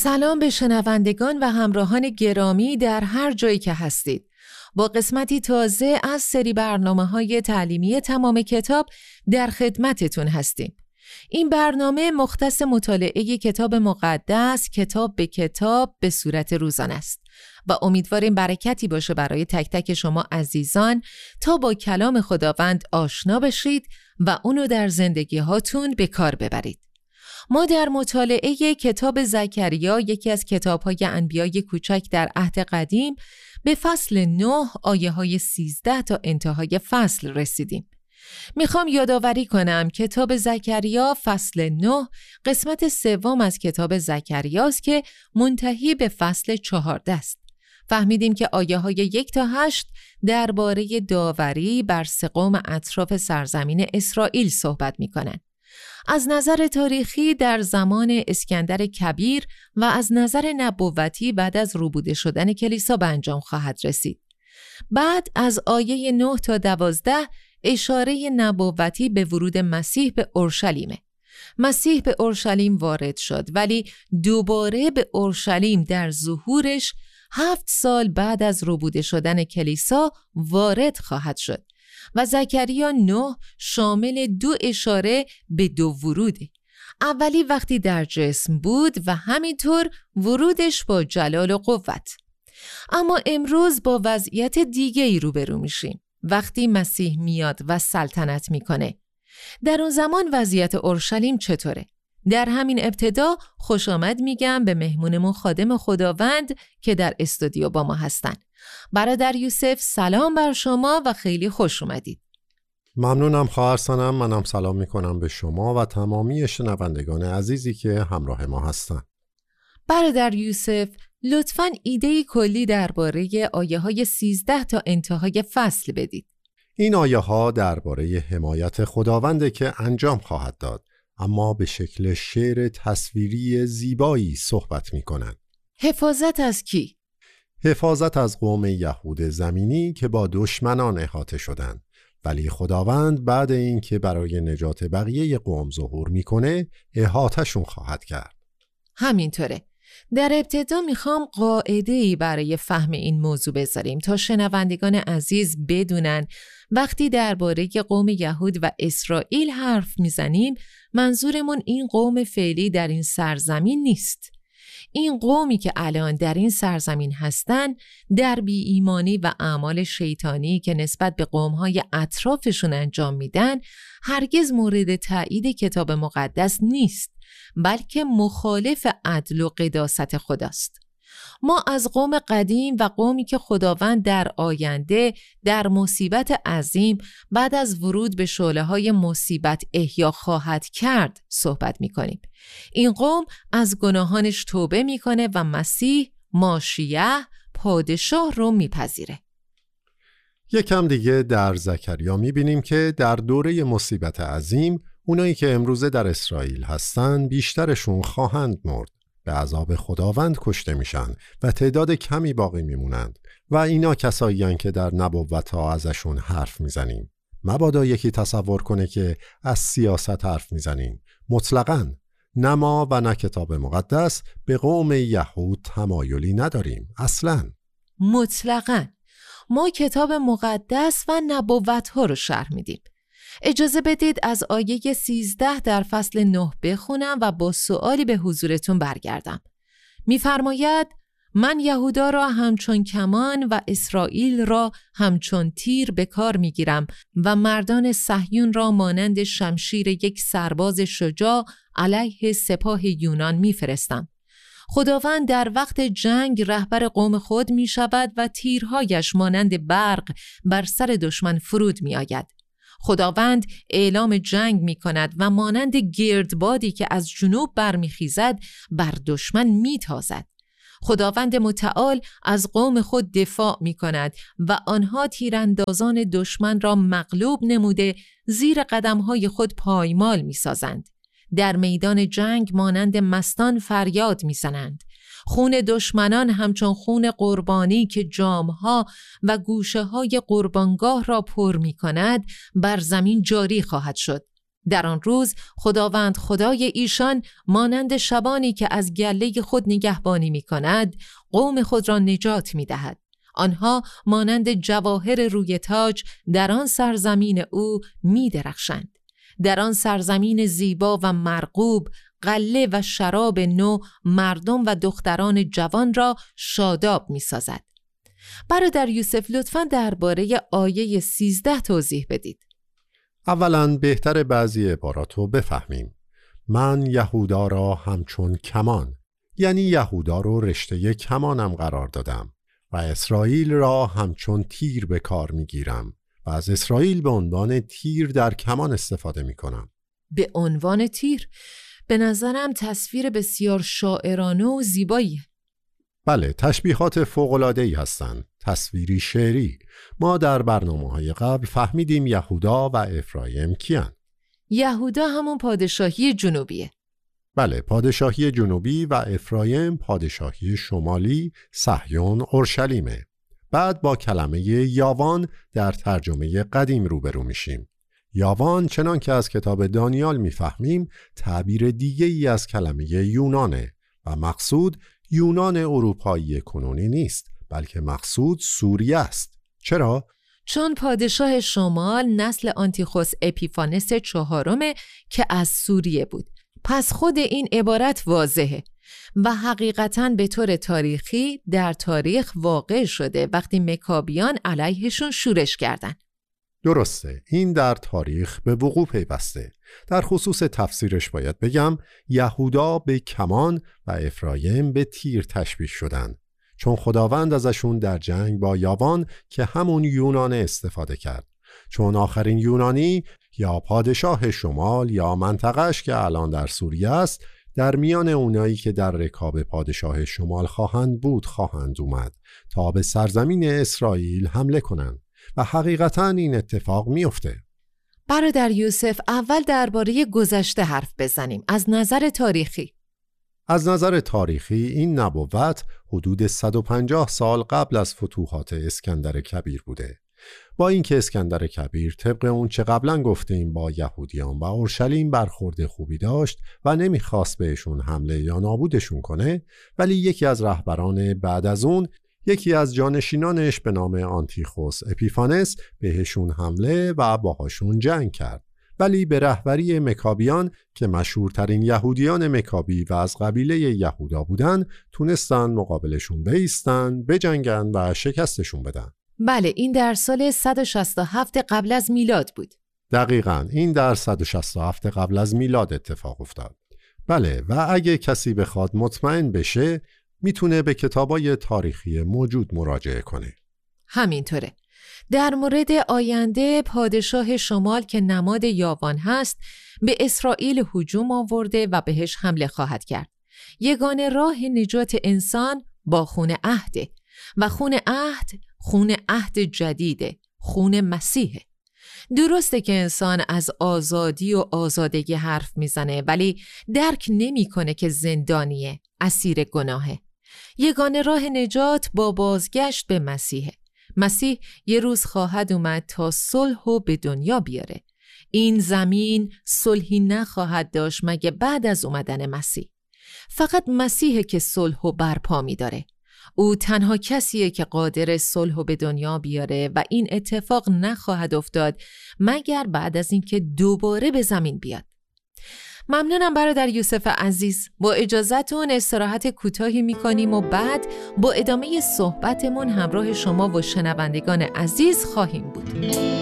سلام به شنوندگان و همراهان گرامی در هر جایی که هستید. با قسمتی تازه از سری برنامه‌های تعلیمی تمام کتاب در خدمتتون هستیم. این برنامه مختص مطالعه کتاب مقدس کتاب به کتاب به صورت روزانه است و امیدواریم برکتی باشه برای تک تک شما عزیزان تا با کلام خداوند آشنا بشید و اونو در زندگی هاتون به کار ببرید. ما در مطالعه کتاب زکریا، یکی از کتاب‌های انبیای کوچک در عهد قدیم، به فصل 9 آیه‌های 13 تا انتهای فصل رسیدیم. میخوام یادآوری کنم کتاب زکریا فصل 9 قسمت سوم از کتاب زکریاست که منتهی به فصل 14 است. فهمیدیم که آیه‌های 1 تا 8 درباره داوری بر سه قوم اطراف سرزمین اسرائیل صحبت می‌کنند. از نظر تاریخی در زمان اسکندر کبیر و از نظر نبوتی بعد از ربوده شدن کلیسا به انجام خواهد رسید. بعد از آیه 9 تا 12 اشاره نبوتی به ورود مسیح به اورشلیمه. مسیح به اورشلیم وارد شد ولی دوباره به اورشلیم در ظهورش 7 سال بعد از ربوده شدن کلیسا وارد خواهد شد. و زکریا 9 شامل 2 اشاره به 2 وروده. اولی وقتی در جسم بود و همینطور ورودش با جلال و قوت. اما امروز با وضعیت دیگه‌ای روبرو میشیم. وقتی مسیح میاد و سلطنت میکنه. در اون زمان وضعیت اورشلیم چطوره؟ در همین ابتدا خوش آمد میگم به مهمونمون خادم خداوند که در استودیو با ما هستن. برادر یوسف سلام بر شما و خیلی خوش اومدید. ممنونم خواهر سنم. منم سلام میکنم به شما و تمامی شنوندگان عزیزی که همراه ما هستن. برادر یوسف لطفاً ایده‌ای کلی درباره آیه‌های 13 تا انتهای فصل بدید. این آیه‌ها درباره حمایت خداونده که انجام خواهد داد، اما به شکل شعر تصویری زیبایی صحبت میکنن. حفاظت از کی؟ حفاظت از قوم یهود زمینی که با دشمنان احاطه شدند، ولی خداوند بعد این که برای نجات بقیه قوم ظهور میکنه احاطه‌شون خواهد کرد. همینطوره. در ابتدا میخوام قاعده‌ای برای فهم این موضوع بذاریم تا شنوندگان عزیز بدونن وقتی درباره قوم یهود و اسرائیل حرف میزنیم منظورمون این قوم فعلی در این سرزمین نیست. این قومی که الان در این سرزمین هستن در بی ایمانی و اعمال شیطانی که نسبت به قوم‌های اطرافشون انجام میدن هرگز مورد تایید کتاب مقدس نیست، بلکه مخالف عدل و قداست خداست. ما از قوم قدیم و قومی که خداوند در آینده در مصیبت عظیم بعد از ورود به شعله‌های مصیبت احیا خواهد کرد صحبت می‌کنیم. این قوم از گناهانش توبه می‌کنه و مسیح ماشیه پادشاه رو میپذیره. یکم دیگه در زکریا می‌بینیم که در دوره مصیبت عظیم اونایی که امروزه در اسرائیل هستن بیشترشون خواهند مرد. به عذاب خداوند کشته میشن و تعداد کمی باقی میمونند و اینا کساییان که در نبوت‌ها ازشون حرف میزنیم. مبادا یکی تصور کنه که از سیاست حرف میزنیم. مطلقاً نه ما و نه کتاب مقدس به قوم یهود تمایلی نداریم. اصلاً مطلقاً ما کتاب مقدس و نبوت‌ها رو شرح میدیم. اجازه بدید از آیه 13 در فصل 9 بخونم و با سؤالی به حضورتون برگردم. می‌فرماید من یهودا را همچون کمان و اسرائیل را همچون تیر به کار می‌گیرم و مردان صهیون را مانند شمشیر یک سرباز شجاع علیه سپاه یونان می‌فرستم. خداوند در وقت جنگ رهبر قوم خود می‌شود و تیرهایش مانند برق بر سر دشمن فرود می‌آید. خداوند اعلام جنگ می کند و مانند گردبادی که از جنوب برمیخیزد بر دشمن میتازد. خداوند متعال از قوم خود دفاع می کند و آنها تیراندازان دشمن را مغلوب نموده زیر قدمهای خود پایمال می سازند. در میدان جنگ مانند مستان فریاد می زنند. خون دشمنان همچون خون قربانی که جامها و گوشه های قربانگاه را پر می کند بر زمین جاری خواهد شد. در آن روز خداوند خدای ایشان مانند شبانی که از گله خود نگهبانی می کند قوم خود را نجات می دهد. آنها مانند جواهر روی تاج در آن سرزمین او می درخشند. در آن سرزمین زیبا و مرغوب غله و شراب نو مردم و دختران جوان را شاداب می سازد. برادر یوسف لطفاً درباره آیه 13 توضیح بدید. اولاً بهتر بعضی عبارات رو بفهمیم. من یهودا را همچون کمان، یعنی یهودا رو رشته کمانم قرار دادم و اسرائیل را همچون تیر به کار میگیرم و از اسرائیل به عنوان تیر در کمان استفاده میکنم. به عنوان تیر؟ به نظرم تصویر بسیار شاعرانه و زیبایی. بله، تشبیهات فوق‌العاده‌ای هستند، تصویری شعری. ما در برنامه‌های قبل فهمیدیم یهودا و افرایم کیان. یهودا همون پادشاهی جنوبیه. بله، پادشاهی جنوبی و افرایم پادشاهی شمالی، صهیون، اورشلیمه. بعد با کلمه یاوان در ترجمه قدیم روبرو میشیم. یاوان چنان که از کتاب دانیال میفهمیم تعبیر دیگه ای از کلمه یونانه و مقصود یونان اروپایی کنونی نیست، بلکه مقصود سوریه است. چرا؟ چون پادشاه شمال نسل آنتیخوس اپیفانس چهارمه که از سوریه بود. پس خود این عبارت واضحه و حقیقتاً به طور تاریخی در تاریخ واقع شده وقتی مکابیان علیهشون شورش کردن. درسته، این در تاریخ به وقوع پیوسته. در خصوص تفسیرش باید بگم یهودا به کمان و افرایم به تیر تشبیه شدن، چون خداوند ازشون در جنگ با یاوان که همون یونان استفاده کرد، چون آخرین یونانی یا پادشاه شمال یا منطقهش که الان در سوریه است در میان اونایی که در رکاب پادشاه شمال خواهند اومد تا به سرزمین اسرائیل حمله کنند و حقیقتاً این اتفاق میفته. برادر یوسف، اول درباره گذشته حرف بزنیم. از نظر تاریخی این نبوت حدود 150 سال قبل از فتوحات اسکندر کبیر بوده. با اینکه اسکندر کبیر طبق اون چه قبلا گفتیم با یهودیان و اورشلیم برخورد خوبی داشت و نمیخواست بهشون حمله یا نابودشون کنه، ولی یکی از رهبران بعد از اون، یکی از جانشینانش به نام آنتیخوس اپیفانس بهشون حمله و باهاشون جنگ کرد. ولی به رهبری مکابیان که مشهورترین یهودیان مکابی و از قبیله یهودا بودن تونستن مقابلشون بایستن، بجنگن و شکستشون بدن. بله، این در سال 167 قبل از میلاد بود. دقیقاً، این در 167 قبل از میلاد اتفاق افتاد. بله، و اگه کسی بخواد مطمئن بشه میتونه به کتابای تاریخی موجود مراجعه کنه. همینطوره. در مورد آینده پادشاه شمال که نماد یاوان هست به اسرائیل هجوم آورده و بهش حمله خواهد کرد. یگانه راه نجات انسان با خون عهده و خون عهد جدیده، خون مسیحه. درسته که انسان از آزادی و آزادگی حرف میزنه ولی درک نمیکنه که زندانیه، اسیر گناهه. یگانه راه نجات با بازگشت به مسیحه. مسیح یه روز خواهد اومد تا صلح رو به دنیا بیاره. این زمین صلحی نخواهد داشت مگه بعد از اومدن مسیح. فقط مسیحه که صلح رو برپا می‌داره. او تنها کسیه که قادر صلح رو به دنیا بیاره و این اتفاق نخواهد افتاد مگر بعد از اینکه دوباره به زمین بیاد. ممنونم برادر یوسف عزیز. با اجازهتون استراحت کوتاهی میکنیم و بعد با ادامه صحبتمون همراه شما و شنوندگان عزیز خواهیم بود.